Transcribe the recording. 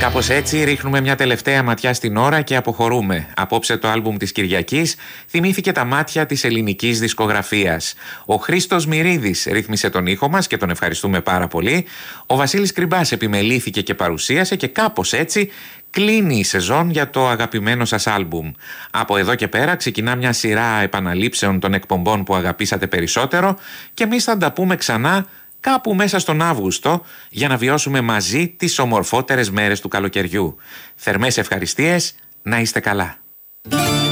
Κάπως έτσι ρίχνουμε μια τελευταία ματιά στην ώρα και αποχωρούμε. Απόψε το άλμπουμ της Κυριακής θυμήθηκε τα μάτια της ελληνικής δισκογραφίας. Ο Χρήστος Μυρίδης ρύθμισε τον ήχο μας και τον ευχαριστούμε πάρα πολύ. Ο Βασίλης Κρυμπάς επιμελήθηκε και παρουσίασε και κάπως έτσι κλείνει η σεζόν για το αγαπημένο σας άλμπουμ. Από εδώ και πέρα ξεκινά μια σειρά επαναλήψεων των εκπομπών που αγαπήσατε περισσότερο και εμείς θα τα πούμε ξανά κάπου μέσα στον Αύγουστο για να βιώσουμε μαζί τις ομορφότερες μέρες του καλοκαιριού. Θερμές ευχαριστίες, να είστε καλά.